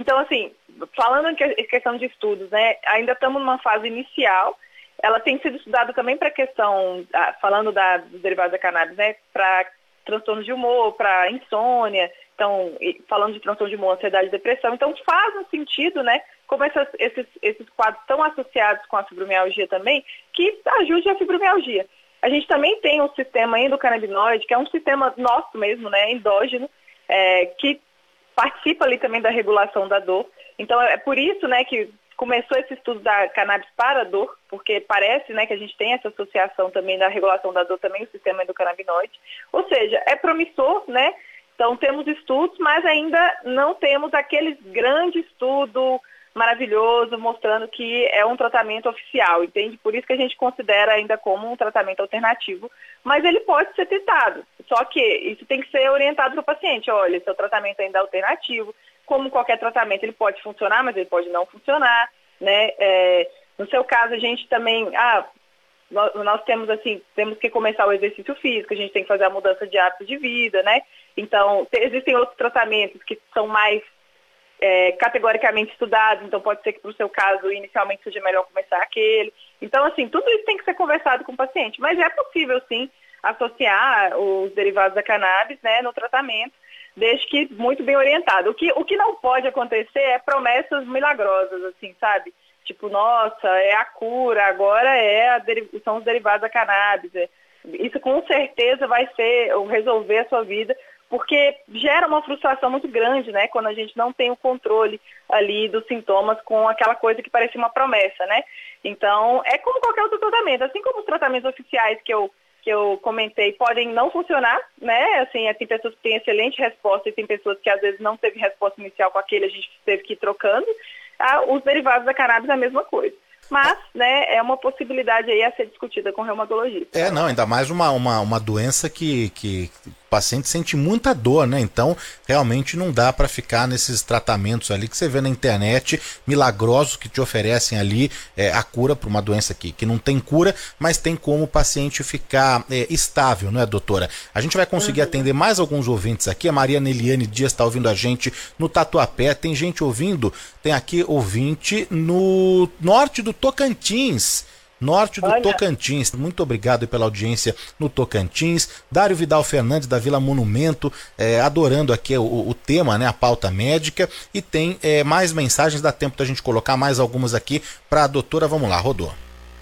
Então, assim, falando em questão de estudos, né, ainda estamos numa fase inicial. Ela tem sido estudada também para questão, falando dos derivados da cannabis, né, para transtornos de humor, para insônia, então, falando de transtorno de humor, ansiedade e depressão. Então, faz um sentido, né, como esses quadros estão associados com a fibromialgia também, que ajude a fibromialgia. A gente também tem um sistema endocannabinoide, que é um sistema nosso mesmo, né, endógeno, que participa ali também da regulação da dor. Então, é por isso, né, que começou esse estudo da cannabis para a dor, porque parece, né, que a gente tem essa associação também da regulação da dor, também o sistema endocannabinoide. Ou seja, é promissor, né? Então, temos estudos, mas ainda não temos aquele grande estudo maravilhoso mostrando que é um tratamento oficial, entende? Por isso que a gente considera ainda como um tratamento alternativo, mas ele pode ser tentado. Só que isso tem que ser orientado para o paciente. Olha, seu tratamento ainda é alternativo, como qualquer tratamento, ele pode funcionar, mas ele pode não funcionar, né? No seu caso, a gente também, nós temos que começar o exercício físico, a gente tem que fazer a mudança de hábito de vida, né? Então, existem outros tratamentos que são mais categoricamente estudados, então pode ser que para o seu caso, inicialmente, seja melhor começar aquele. Então, assim, tudo isso tem que ser conversado com o paciente, mas é possível, sim, associar os derivados da cannabis, né, no tratamento, desde que muito bem orientado. O que não pode acontecer é promessas milagrosas, assim, sabe? Tipo, nossa, é a cura, agora são os derivados da cannabis. Isso com certeza vai ser resolver a sua vida, porque gera uma frustração muito grande, né? Quando a gente não tem o controle ali dos sintomas com aquela coisa que parecia uma promessa, né? Então, é como qualquer outro tratamento. Assim como os tratamentos oficiais que eu comentei podem não funcionar, né? Assim, tem pessoas que têm excelente resposta e tem pessoas que às vezes não teve resposta inicial com aquele, a gente teve que ir trocando. Os derivados da cannabis é a mesma coisa. Mas, né, é uma possibilidade aí a ser discutida com o reumatologista. Não, ainda mais uma doença que o paciente sente muita dor, né? Então, realmente não dá para ficar nesses tratamentos ali que você vê na internet, milagrosos que te oferecem ali a cura para uma doença que não tem cura, mas tem como o paciente ficar estável, não é, doutora? A gente vai conseguir atender mais alguns ouvintes aqui. A Maria Neliane Dias está ouvindo a gente no Tatuapé. Tem gente ouvindo, tem aqui ouvinte no norte do Tocantins. Tocantins. Muito obrigado pela audiência no Tocantins. Dário Vidal Fernandes, da Vila Monumento, adorando aqui o tema, né, a pauta médica. E tem mais mensagens, dá tempo da gente colocar mais algumas aqui para a doutora. Vamos lá, rodou.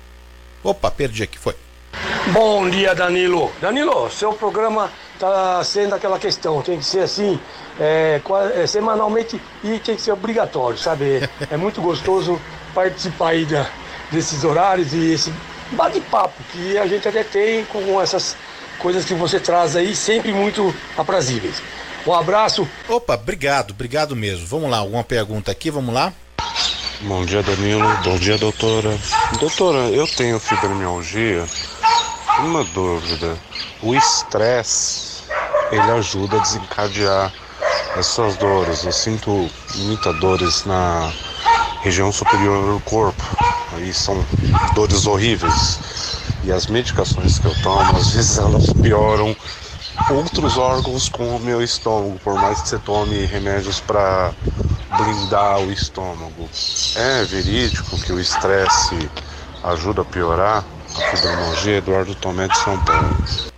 Opa, perdi aqui, foi. Bom dia, Danilo. Danilo, seu programa está sendo aquela questão, tem que ser assim, semanalmente, e tem que ser obrigatório, sabe? É muito gostoso participar aí desses horários e esse bate-papo que a gente até tem com essas coisas que você traz aí, sempre muito aprazíveis. Um abraço. Opa, obrigado mesmo. Vamos lá, alguma pergunta aqui, vamos lá? Bom dia, Danilo. Bom dia, doutora. Doutora, eu tenho fibromialgia. Uma dúvida. O estresse, ele ajuda a desencadear essas dores. Eu sinto muitas dores na região superior do corpo. Aí são dores horríveis. E as medicações que eu tomo, às vezes elas pioram outros órgãos como o meu estômago, por mais que você tome remédios para blindar o estômago. É verídico que o estresse ajuda a piorar a fibromialgia? Eduardo Tomé de São Paulo.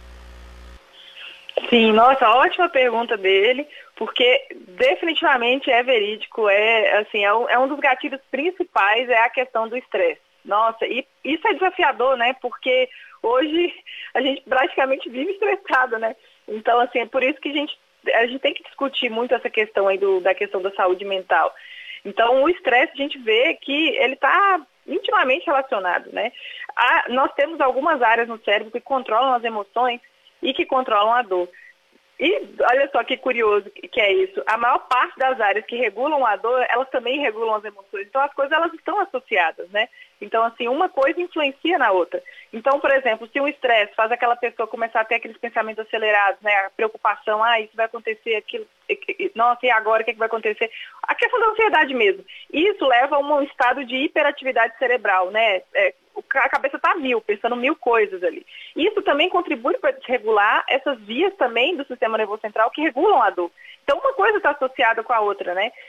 Sim, nossa, ótima pergunta dele, porque definitivamente é verídico, é um dos gatilhos principais, é a questão do estresse. Nossa, e isso é desafiador, né? Porque hoje a gente praticamente vive estressado, né? Então, assim, é por isso que a gente tem que discutir muito essa questão aí da questão da saúde mental. Então, o estresse, a gente vê que ele está intimamente relacionado, né? Nós temos algumas áreas no cérebro que controlam as emoções e que controlam a dor. E olha só que curioso que é isso. A maior parte das áreas que regulam a dor, elas também regulam as emoções. Então, as coisas, elas estão associadas, né? Então, assim, uma coisa influencia na outra. Então, por exemplo, se o estresse faz aquela pessoa começar a ter aqueles pensamentos acelerados, né? A preocupação, isso vai acontecer, aquilo, nossa, e agora, o que vai acontecer? A questão da ansiedade mesmo. Isso leva a um estado de hiperatividade cerebral, né? A cabeça está pensando mil coisas ali. Isso também contribui para desregular essas vias também do sistema nervoso central que regulam a dor. Então, uma coisa está associada com a outra, né?